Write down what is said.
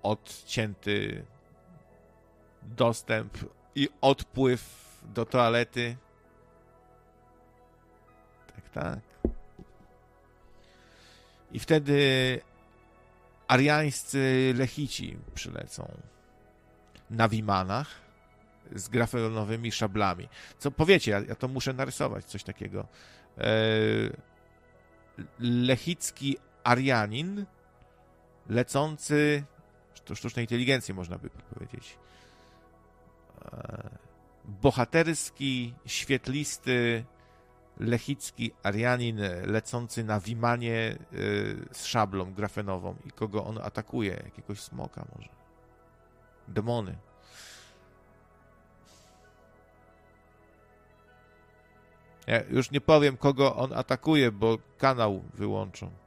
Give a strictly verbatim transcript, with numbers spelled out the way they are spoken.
odcięty dostęp i odpływ do toalety. Tak, tak. I wtedy ariańscy lechici przylecą na wimanach z grafenowymi szablami. Co powiecie, ja, ja to muszę narysować, coś takiego. E, lechicki Arianin lecący, to sztucznej inteligencji można by powiedzieć, e, bohaterski, świetlisty lechicki Arianin lecący na wimanie y, z szablą grafenową. I kogo on atakuje? Jakiegoś smoka może? Demony. Ja już nie powiem, kogo on atakuje, bo kanał wyłączą.